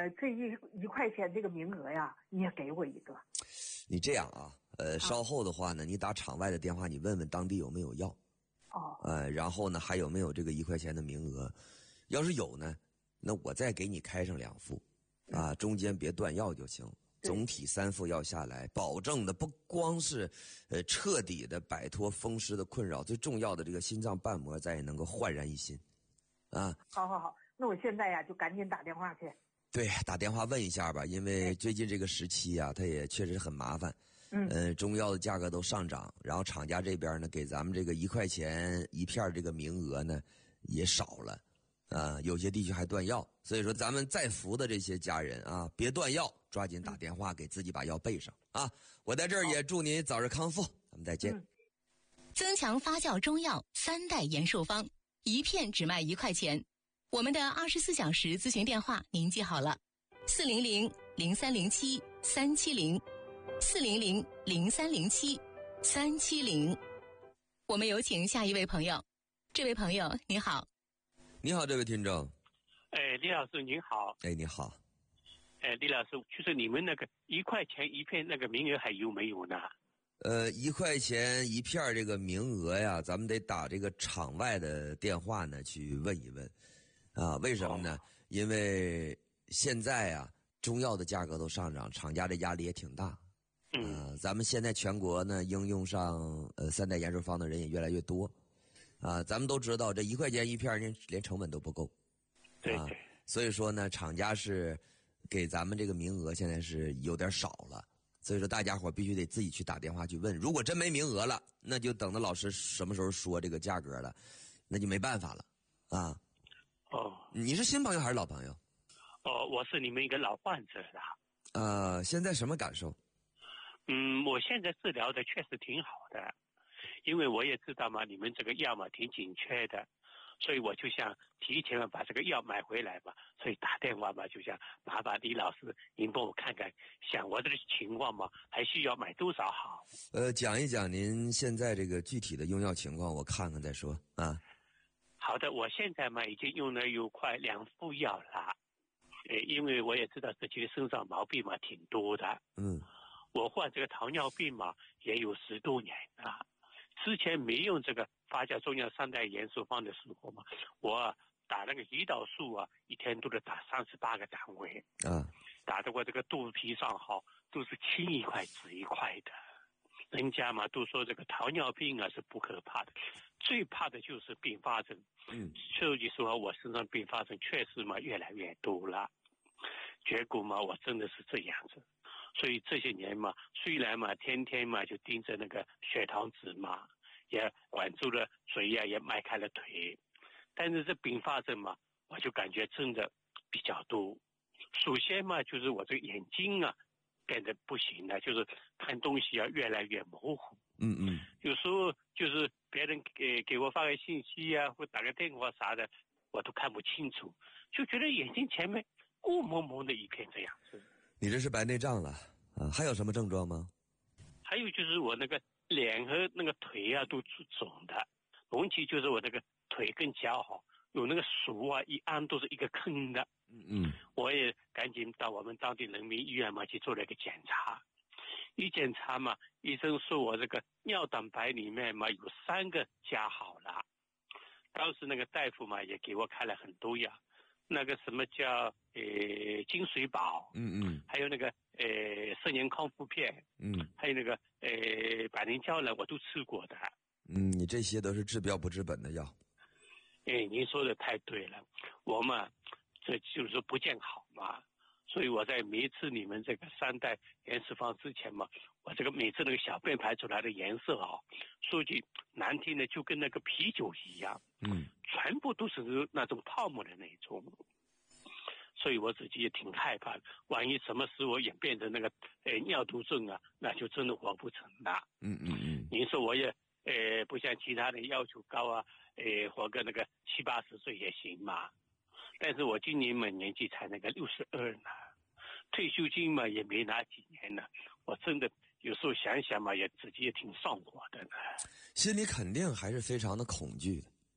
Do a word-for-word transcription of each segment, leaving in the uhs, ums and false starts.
这一一块钱这个名额呀，你也给我一个。 你这样啊，呃，稍后的话呢，你打场外的电话，你问问当地有没有要。 哦。 呃，然后呢，还有没有这个一块钱的名额？要是有呢，那我再给你开上两副，啊，中间别断药就行。总体三副药下来，保证的不光是，呃，彻底的摆脱风湿的困扰，最重要的这个心脏瓣膜再也能够焕然一新，啊。 好好好，那我现在呀就赶紧打电话去。 对，打电话问一下吧，因为最近这个时期啊，它也确实很麻烦。 嗯。 呃，中药的价格都上涨，然后厂家这边呢，给咱们这个一块钱一片这个名额呢也少了。啊，有些地区还断药，所以说咱们在服的这些家人啊，别断药，抓紧打电话给自己把药备上啊！我在这儿也祝您早日康复，咱们再见。 嗯、增强发酵中药三代延寿方，一片只卖一块钱。我们的二十四小时咨询电话您记好了：四零零零三零七三七零，四零零零三零七三七零。我们有请下一位朋友，这位朋友你好。 你好，这位听众。 哎，李老师您好。 哎，你好。 哎，李老师，就是你们那个一块钱一片那个名额还有没有呢？ 呃，一块钱一片这个名额呀，咱们得打这个场外的电话呢去问一问，啊，为什么呢？哦、因为现在啊，中药的价格都上涨，厂家的压力也挺大。嗯、呃，咱们现在全国呢应用上呃三代延寿方的人也越来越多。啊，咱们都知道这一块钱一片连连成本都不够， 对对、 啊，所以说呢，厂家是给咱们这个名额现在是有点少了，所以说大家伙必须得自己去打电话去问，如果真没名额了，那就等着老师什么时候说这个价格了，那就没办法了，啊。 哦， 你是新朋友还是老朋友？ 哦，我是你们一个老患者的。 呃，现在什么感受？ 嗯，我现在治疗的确实挺好的。因为我也知道嘛，你们这个药嘛挺紧缺的，所以我就想提前把这个药买回来嘛，所以打电话嘛，就想麻烦李老师您帮我看看，想我这个情况嘛，还需要买多少好？ 呃，讲一讲您现在这个具体的用药情况，我看看再说啊。 好的，我现在嘛已经用了有快两副药了，呃，因为我也知道自己的身上毛病嘛挺多的， 嗯， 我患这个糖尿病嘛也有十多年了。之前没用这个发酵中药三代延寿方的时候嘛，我打那个胰岛素啊，一天都得打三十八个单位啊， 打得我这个肚皮上好都是青一块紫一块的。人家嘛都说这个糖尿病啊是不可怕的，最怕的就是并发症。 嗯， 所以说我身上并发症确实嘛越来越多了，结果嘛我真的是这样子。所以这些年嘛，虽然嘛天天嘛就盯着那个血糖值嘛，也管住了嘴呀、啊，也迈开了腿，但是这并发症嘛，我就感觉真的比较多。首先嘛，就是我这个眼睛啊变得不行了，就是看东西啊越来越模糊。 嗯嗯， 有时候就是别人给给我发个信息啊，或打个电话啥的，我都看不清楚，就觉得眼睛前面雾蒙蒙的一片这样子。 你这是白内障了啊？还有什么症状吗？ 还有就是我那个脸和那个腿啊都肿的，尤其就是我那个腿跟脚好有那个手啊一按都是一个坑的。 嗯嗯， 我也赶紧到我们当地人民医院嘛去做了一个检查，一检查嘛，医生说我这个尿蛋白里面嘛有三个加好了。当时那个大夫嘛也给我开了很多药，那个什么叫呃金水宝， 嗯嗯， 还有那个呃肾炎康复片， 嗯， 还有那个呃百灵胶呢，我都吃过的。 嗯，你这些都是治标不治本的药。 哎，您说的太对了，我嘛这就是说不见好嘛，所以我在每一次你们这个三代延寿方之前嘛，我这个每次那个小便排出来的颜色啊，说句难听的就跟那个啤酒一样， 嗯， 全部都是那种泡沫的那种。所以我自己也挺害怕，万一什么时候演变成那个呃尿毒症啊，那就真的活不成了。 嗯嗯嗯， 您说我也呃不像其他人要求高啊，呃活个那个七八十岁也行嘛。但是我今年嘛年纪才那个六十二呢，退休金嘛也没拿几年呢，我真的有时候想想嘛，也自己也挺上火的呢。 心里肯定还是非常的恐惧的。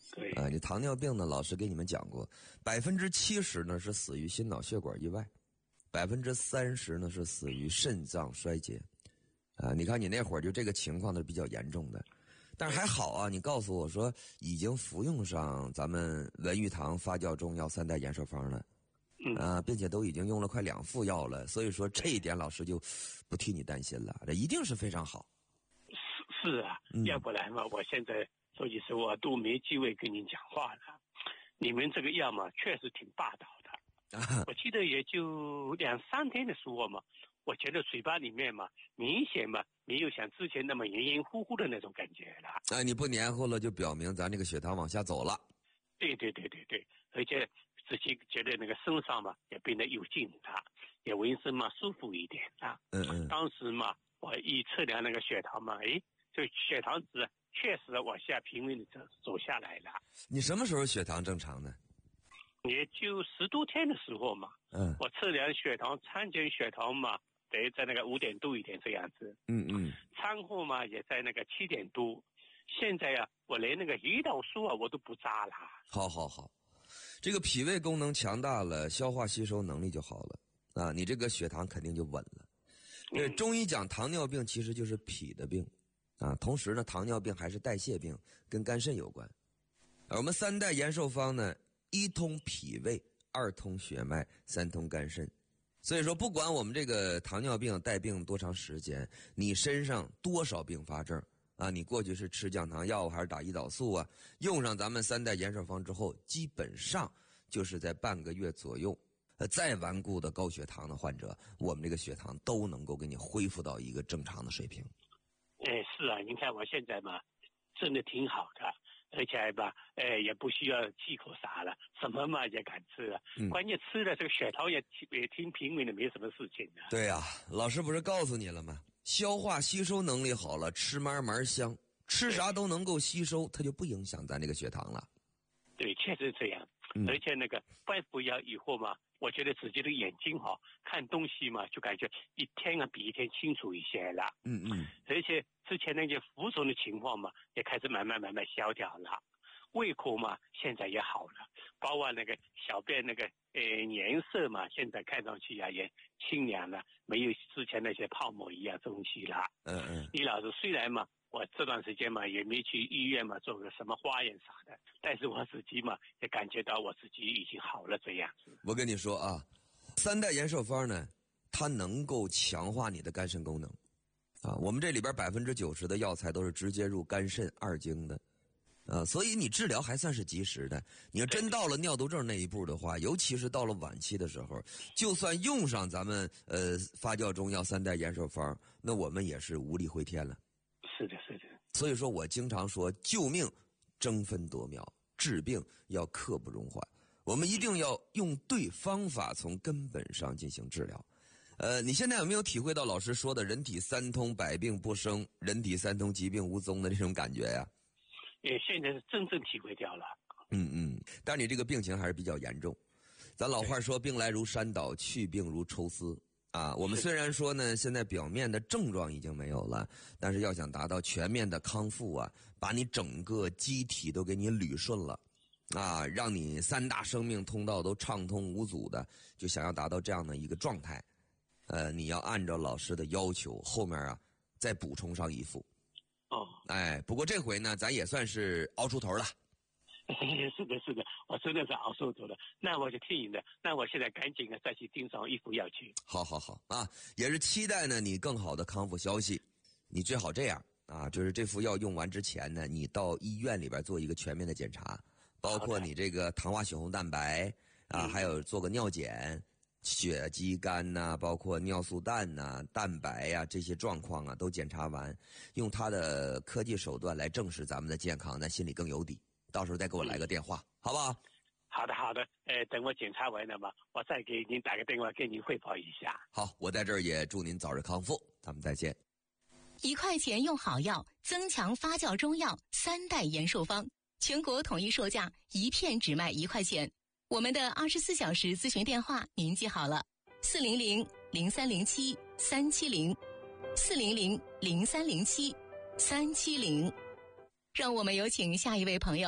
对啊，你糖尿病呢，老师给你们讲过，百分之七十呢是死于心脑血管意外，百分之三十呢是死于肾脏衰竭。啊，你看你那会儿就这个情况呢比较严重的，但是还好啊，你告诉我说已经服用上咱们文玉堂发酵中药三代延寿方了。 嗯啊，并且都已经用了快两副药了，所以说这一点老师就不替你担心了，这一定是非常好。 是是啊， 嗯、 要不然嘛，我现在说句实话都没机会跟您讲话了。你们这个药嘛，确实挺霸道的。 啊、 我记得也就两三天的时候嘛，我觉得嘴巴里面嘛，明显嘛没有像之前那么黏黏糊糊的那种感觉了。 哎，你不黏糊了，就表明咱这个血糖往下走了。 对对对对对，而且自己觉得那个身上嘛也变得有劲了，也浑身嘛舒服一点了。 嗯嗯。 当时嘛，我一测量那个血糖嘛，哎，这血糖值确实往下平稳的走走下来了。 你什么时候血糖正常呢？ 也就十多天的时候嘛。 嗯。 我测量血糖，餐前血糖嘛，得在那个五点多一点这样子。 嗯嗯。 餐后嘛也在那个七点多。现在呀、啊，我连那个胰岛素啊我都不扎了。 好好好，这个脾胃功能强大了，消化吸收能力就好了啊，你这个血糖肯定就稳了。这中医讲糖尿病其实就是脾的病啊，同时呢，糖尿病还是代谢病，跟肝肾有关。而我们三代延寿方呢，一通脾胃，二通血脉，三通肝肾。所以说，不管我们这个糖尿病带病多长时间，你身上多少并发症啊，你过去是吃降糖药还是打胰岛素啊，用上咱们三代延寿方之后，基本上就是在半个月左右，呃，再顽固的高血糖的患者，我们这个血糖都能够给你恢复到一个正常的水平。 哎，是啊，您看我现在嘛，真的挺好的，而且吧，哎，也不需要忌口啥了，什么嘛也敢吃了。嗯、关键吃了这个血糖也也挺平稳的，没什么事情的。 对呀、啊，老师不是告诉你了吗？消化吸收能力好了，吃嘛嘛香，吃啥都能够吸收，它就不影响咱这个血糖了。 对，确实这样。嗯、而且那个半服药以后嘛，我觉得自己的眼睛哈，看东西嘛，就感觉一天啊比一天清楚一些了。 嗯嗯。 而且之前那些浮肿的情况嘛，也开始慢慢慢慢消掉了。胃口嘛，现在也好了，包括那个小便那个呃颜色嘛，现在看上去啊也清凉了，没有之前那些泡沫一样东西了。 嗯嗯。 李老师虽然嘛，我这段时间嘛也没去医院嘛做个什么化验啥的，但是我自己嘛也感觉到我自己已经好了这样子。 我跟你说啊，三代延寿方呢，它能够强化你的肝肾功能啊。我们这里边百分之九十的药材都是直接入肝肾二经的。啊，所以你治疗还算是及时的。你要真到了尿毒症那一步的话，尤其是到了晚期的时候，就算用上咱们呃发酵中药三代延寿方，那我们也是无力回天了。 是的，是的。 所以说我经常说，救命争分夺秒，治病要刻不容缓。我们一定要用对方法，从根本上进行治疗。呃，你现在有没有体会到老师说的人体三通百病不生，人体三通疾病无踪的这种感觉呀？ 也现在是真正体会掉了。 嗯嗯，但是你这个病情还是比较严重。咱老话说，病来如山倒，去病如抽丝啊。我们虽然说呢，现在表面的症状已经没有了，但是要想达到全面的康复啊，把你整个机体都给你捋顺了啊，让你三大生命通道都畅通无阻的，就想要达到这样的一个状态，呃，你要按照老师的要求，后面啊再补充上一副。 哦， 哎，不过这回呢，咱也算是熬出头了。 是的，是的，我真的是熬出头了。那我就听你的，那我现在赶紧的再去盯上一副药去。 好好好啊，也是期待呢你更好的康复消息。你最好这样啊，就是这副药用完之前呢，你到医院里边做一个全面的检查，包括你这个糖化血红蛋白啊，还有做个尿检。血肌酐呐、啊，包括尿素氮呐、啊、蛋白呀、啊、这些状况啊，都检查完，用他的科技手段来证实咱们的健康，咱心里更有底。到时候再给我来个电话，嗯、好不好？ 好的，好的。呃，等我检查完了嘛，我再给您打个电话，跟您汇报一下。 好，我在这儿也祝您早日康复，咱们再见。 一块钱用好药，增强发酵中药三代延寿方，全国统一售价，一片只卖一块钱。我们的二十四小时咨询电话您记好了：四零零零三零七三七零，四零零零三零七三七零。让我们有请下一位朋友。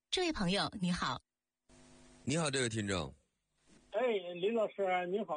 这位朋友你好。 你好，这位听众。 哎，林老师您好。